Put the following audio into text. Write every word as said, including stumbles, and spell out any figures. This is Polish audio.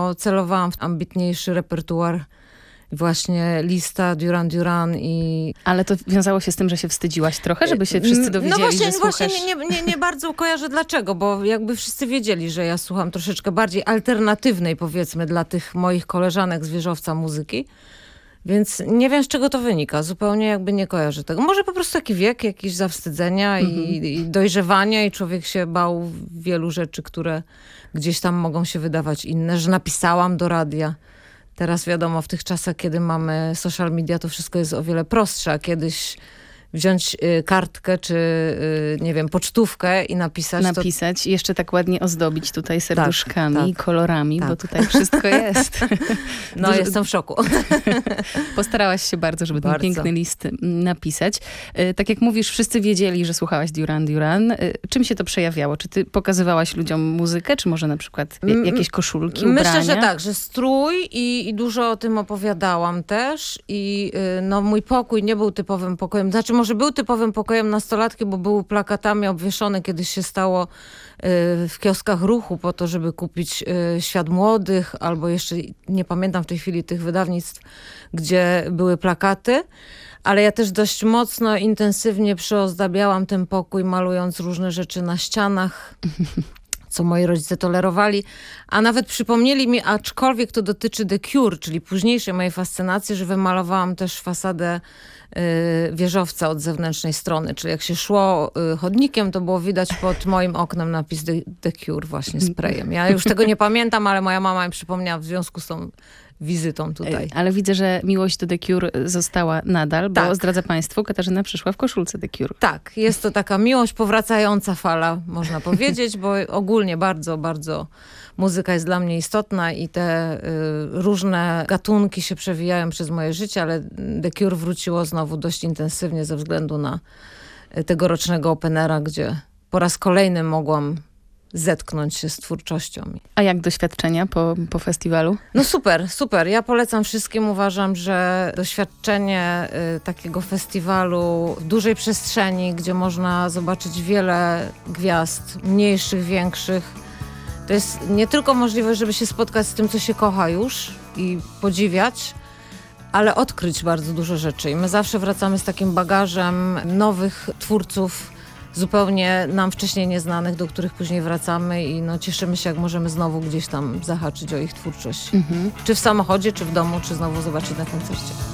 no, celowałam w ambitniejszy repertuar. Właśnie Lista, Duran Duran i... Ale to wiązało się z tym, że się wstydziłaś trochę, żeby się wszyscy dowiedzieli, no właśnie, że słuchasz... właśnie nie, nie, nie bardzo kojarzę dlaczego, bo jakby wszyscy wiedzieli, że ja słucham troszeczkę bardziej alternatywnej, powiedzmy, dla tych moich koleżanek z wieżowca muzyki. Więc nie wiem, z czego to wynika. Zupełnie jakby nie kojarzę tego. Może po prostu taki wiek jakiś zawstydzenia mhm. i, i dojrzewania i człowiek się bał wielu rzeczy, które gdzieś tam mogą się wydawać inne, że napisałam do radia. Teraz wiadomo, w tych czasach, kiedy mamy social media, to wszystko jest o wiele prostsze, a kiedyś wziąć y, kartkę czy, y, nie wiem, pocztówkę i napisać. Napisać to... i jeszcze tak ładnie ozdobić tutaj serduszkami tak, i tak, kolorami, tak. bo tutaj wszystko jest. No, Duży... jestem w szoku. Postarałaś się bardzo, żeby bardzo. ten piękny list napisać. Y, tak jak mówisz, wszyscy wiedzieli, że słuchałaś Duran Duran. Y, czym się to przejawiało? Czy ty pokazywałaś ludziom muzykę, czy może na przykład y, jakieś koszulki, ubrania? Myślę, że tak, że strój i, i dużo o tym opowiadałam też i y, no, mój pokój nie był typowym pokojem. Znaczy, może był typowym pokojem nastolatki, bo był plakatami obwieszony, kiedyś się stało y, w kioskach ruchu po to, żeby kupić y, Świat Młodych, albo jeszcze nie pamiętam w tej chwili tych wydawnictw, gdzie były plakaty. Ale ja też dość mocno, intensywnie przyozdabiałam ten pokój, malując różne rzeczy na ścianach, co moi rodzice tolerowali. A nawet przypomnieli mi, aczkolwiek to dotyczy The Cure, czyli późniejszej mojej fascynacji, że wymalowałam też fasadę y, wieżowca od zewnętrznej strony. Czyli jak się szło y, chodnikiem, to było widać pod moim oknem napis The, The Cure właśnie sprayem. Ja już tego nie pamiętam, ale moja mama mi przypomniała w związku z tą wizytą tutaj. Ale widzę, że miłość do The Cure została nadal, bo tak. Zdradzę państwu, Katarzyna przyszła w koszulce The Cure. Tak, jest to taka miłość, powracająca fala, można powiedzieć, bo ogólnie bardzo, bardzo muzyka jest dla mnie istotna i te y, różne gatunki się przewijają przez moje życie, ale The Cure wróciło znowu dość intensywnie ze względu na tegorocznego openera, gdzie po raz kolejny mogłam zetknąć się z twórczością. A jak doświadczenia po, po festiwalu? No super, super. Ja polecam wszystkim. Uważam, że doświadczenie y, takiego festiwalu w dużej przestrzeni, gdzie można zobaczyć wiele gwiazd, mniejszych, większych, to jest nie tylko możliwość, żeby się spotkać z tym, co się kocha już i podziwiać, ale odkryć bardzo dużo rzeczy. I my zawsze wracamy z takim bagażem nowych twórców, zupełnie nam wcześniej nieznanych, do których później wracamy i no, cieszymy się, jak możemy znowu gdzieś tam zahaczyć o ich twórczość. Mhm. Czy w samochodzie, czy w domu, czy znowu zobaczyć na koncercie.